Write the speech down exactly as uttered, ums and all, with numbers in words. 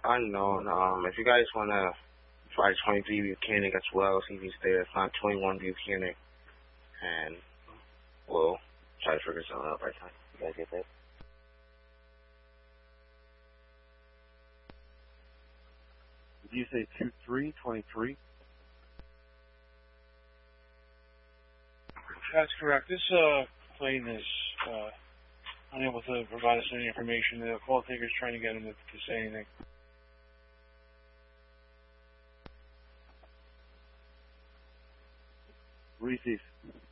Unknown. Um, if you guys want to try twenty-three Buchanan as well, see if he's there. If not, twenty-one Buchanan. And we'll try to figure something out by the time you guys get that. Did you say two three twenty-three? That's correct. This uh, plane is uh, unable to provide us any information. The call taker is trying to get him to, to say anything. Receive.